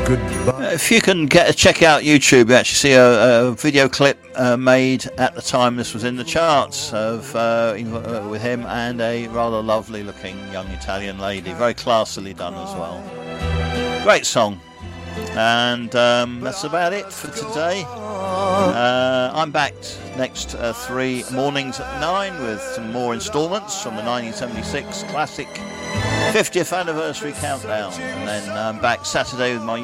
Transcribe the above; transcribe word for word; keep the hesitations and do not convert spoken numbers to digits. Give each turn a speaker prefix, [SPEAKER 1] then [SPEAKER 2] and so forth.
[SPEAKER 1] Goodbye. If you can get check out YouTube, you actually see a, a video clip uh, made at the time this was in the charts of uh, with him and a rather lovely looking young Italian lady, very classily done as well. Great song. And um, that's about it for today. Uh, I'm back next uh, three mornings at nine with some more instalments from the nineteen seventy-six classic fiftieth anniversary countdown, and then I'm back Saturday with my